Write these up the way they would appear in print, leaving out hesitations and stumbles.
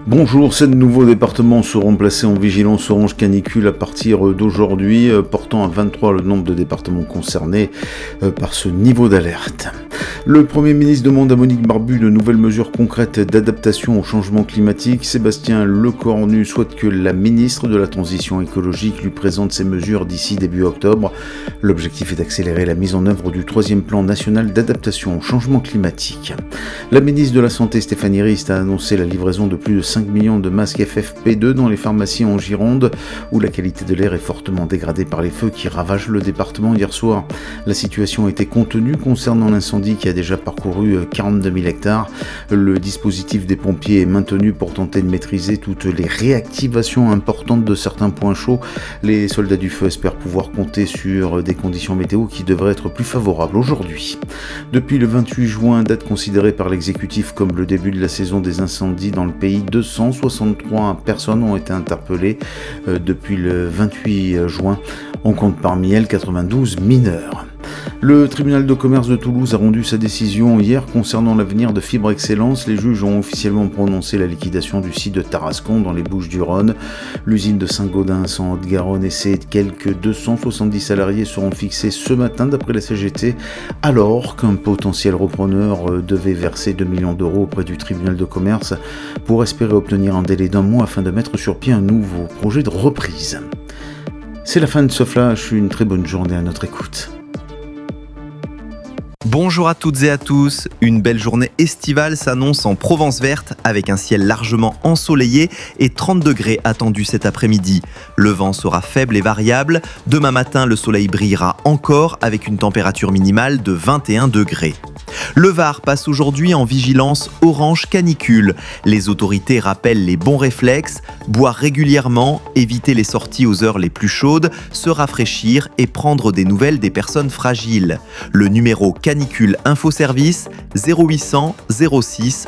Bonjour, 7 nouveaux départements seront placés en vigilance orange canicule à partir d'aujourd'hui, portant à 23 le nombre de départements concernés par ce niveau d'alerte. Le Premier ministre demande à Monique Barbu de nouvelles mesures concrètes d'adaptation au changement climatique. Sébastien Lecornu souhaite que la ministre de la Transition écologique lui présente ces mesures d'ici début octobre. L'objectif est d'accélérer la mise en œuvre du 3e plan national d'adaptation au changement climatique. La ministre de la Santé Stéphanie Rist a annoncé la livraison de plus de 5 millions de masques FFP2 dans les pharmacies en Gironde, où la qualité de l'air est fortement dégradée par les feux qui ravagent le département hier soir. La situation a été contenue concernant l'incendie qui a déjà parcouru 42 000 hectares. Le dispositif des pompiers est maintenu pour tenter de maîtriser toutes les réactivations importantes de certains points chauds. Les soldats du feu espèrent pouvoir compter sur des conditions météo qui devraient être plus favorables aujourd'hui. Depuis le 28 juin, date considérée par l'exécutif comme le début de la saison des incendies dans le pays, 263 personnes ont été interpellées depuis le 28 juin. On compte parmi elles 92 mineurs. Le tribunal de commerce de Toulouse a rendu sa décision hier concernant l'avenir de Fibre Excellence. Les juges ont officiellement prononcé la liquidation du site de Tarascon dans les Bouches-du-Rhône. L'usine de Saint-Gaudens en Haute-Garonne et ses quelques 270 salariés seront fixés ce matin d'après la CGT, alors qu'un potentiel repreneur devait verser 2 millions d'euros auprès du tribunal de commerce pour espérer obtenir un délai d'1 mois afin de mettre sur pied un nouveau projet de reprise. C'est la fin de ce flash, une très bonne journée à notre écoute. Bonjour à toutes et à tous, une belle journée estivale s'annonce en Provence verte avec un ciel largement ensoleillé et 30 degrés attendus cet après-midi. Le vent sera faible et variable, demain matin le soleil brillera encore avec une température minimale de 21 degrés. Le Var passe aujourd'hui en vigilance orange canicule. Les autorités rappellent les bons réflexes, boire régulièrement, éviter les sorties aux heures les plus chaudes, se rafraîchir et prendre des nouvelles des personnes fragiles. Le numéro canicule infoservice 0800 06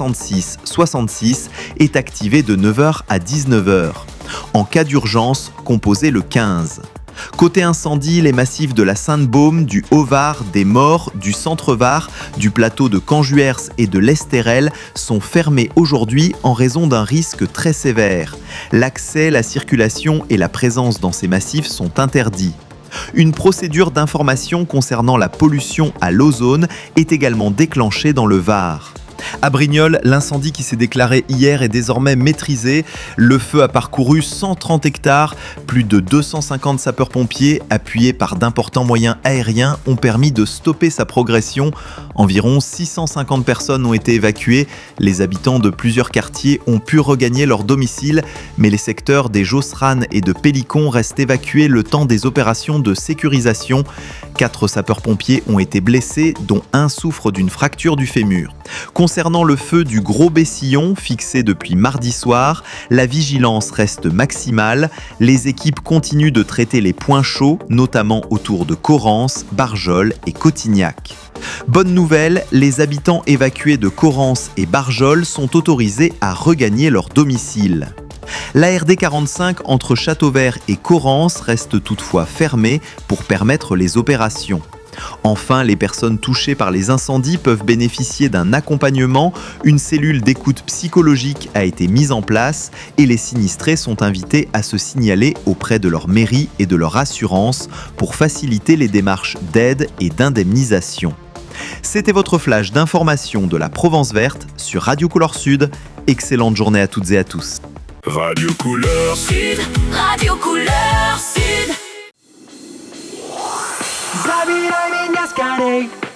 66 66 est activé de 9h à 19h. En cas d'urgence, composez le 15. Côté incendie, les massifs de la Sainte-Baume, du Haut-Var, des Maures, du Centre-Var, du plateau de Canjuers et de l'Estérel sont fermés aujourd'hui en raison d'un risque très sévère. L'accès, la circulation et la présence dans ces massifs sont interdits. Une procédure d'information concernant la pollution à l'ozone est également déclenchée dans le Var. À Brignoles, l'incendie qui s'est déclaré hier est désormais maîtrisé. Le feu a parcouru 130 hectares. Plus de 250 sapeurs-pompiers, appuyés par d'importants moyens aériens, ont permis de stopper sa progression. Environ 650 personnes ont été évacuées. Les habitants de plusieurs quartiers ont pu regagner leur domicile, mais les secteurs des Josserane et de Pélicon restent évacués le temps des opérations de sécurisation. 4 sapeurs-pompiers ont été blessés, dont un souffre d'une fracture du fémur. Concernant le feu du Gros Bessillon, fixé depuis mardi soir, la vigilance reste maximale. Les équipes continuent de traiter les points chauds, notamment autour de Corrence, Barjol et Cotignac. Bonne nouvelle, les habitants évacués de Corrence et Barjol sont autorisés à regagner leur domicile. La RD 45 entre Châteauvert et Corrence reste toutefois fermée pour permettre les opérations. Enfin, les personnes touchées par les incendies peuvent bénéficier d'un accompagnement. Une cellule d'écoute psychologique a été mise en place et les sinistrés sont invités à se signaler auprès de leur mairie et de leur assurance pour faciliter les démarches d'aide et d'indemnisation. C'était votre flash d'information de la Provence verte sur Radio Couleur Sud. Excellente journée à toutes et à tous. Radio Couleur Sud, Radio Couleur Sud. Zabira niñas care